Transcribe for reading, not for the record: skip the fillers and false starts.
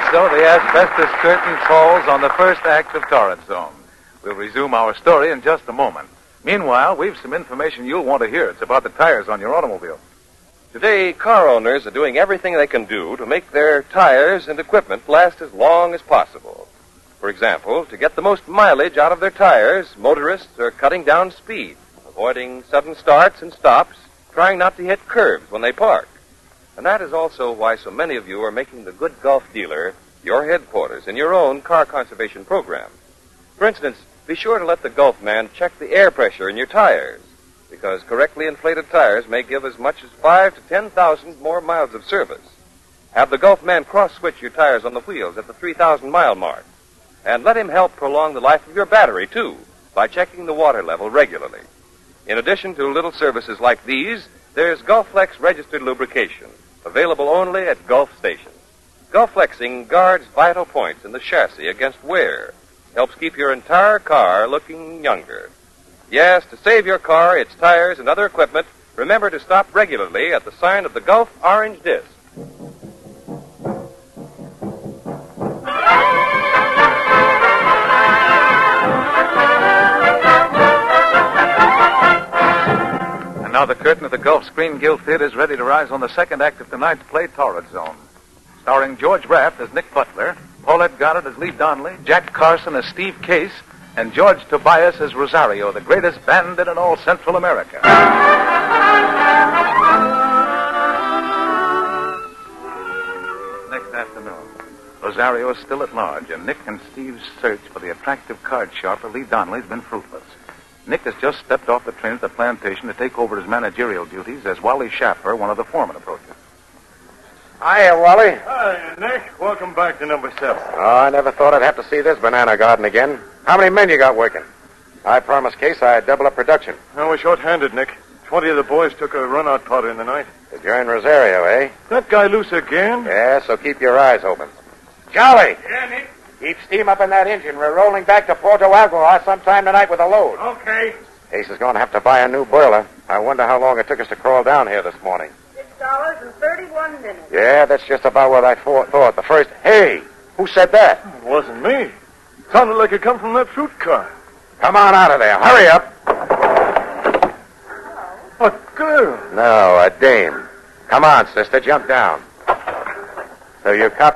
so the asbestos curtain falls on the first act of Torrid Zone. We'll resume our story in just a moment. Meanwhile, we've some information you'll want to hear. It's about the tires on your automobile. Today, car owners are doing everything they can do to make their tires and equipment last as long as possible. For example, to get the most mileage out of their tires, motorists are cutting down speed, avoiding sudden starts and stops, trying not to hit curbs when they park. And that is also why so many of you are making the Good Gulf dealer your headquarters in your own car conservation program. For instance, be sure to let the Gulf man check the air pressure in your tires, because correctly inflated tires may give as much as 5,000 to 10,000 more miles of service. Have the Gulf man cross-switch your tires on the wheels at the 3,000-mile mark. And let him help prolong the life of your battery, too, by checking the water level regularly. In addition to little services like these, there's Gulflex registered lubrication, available only at Gulf stations. Gulflexing guards vital points in the chassis against wear, helps keep your entire car looking younger. Yes, to save your car, its tires, and other equipment, remember to stop regularly at the sign of the Gulf orange disc. And now the curtain of the Gulf Screen Guild Theater is ready to rise on the second act of tonight's play, Torrid Zone. Starring George Raft as Nick Butler, Paulette Goddard as Lee Donnelly, Jack Carson as Steve Case, and George Tobias as Rosario, the greatest bandit in all Central America. Next afternoon, Rosario is still at large, and Nick and Steve's search for the attractive card sharper Lee Donnelly has been fruitless. Nick has just stepped off the train at the plantation to take over his managerial duties as Wally Schaffer, one of the foremen, approaches. Hiya, Wally. Hi, Nick. Welcome back to number 7. Oh, I never thought I'd have to see this banana garden again. How many men you got working? I promised Case I'd double up production. Oh, we're short-handed, Nick. 20 of the boys took a run-out powder in the night. To join Rosario, eh? That guy loose again? Yeah, so keep your eyes open. Charlie! Yeah, Nick. Keep steam up in that engine. We're rolling back to Porto Algora sometime tonight with a load. Okay. Case is going to have to buy a new boiler. I wonder how long it took us to crawl down here this morning. $6.31. Yeah, that's just about what I thought. The first... Hey! Who said that? It wasn't me. Sounded like it come from that fruit car. Come on out of there. Hurry up. A girl. No, a dame. Come on, sister. Jump down. So you cop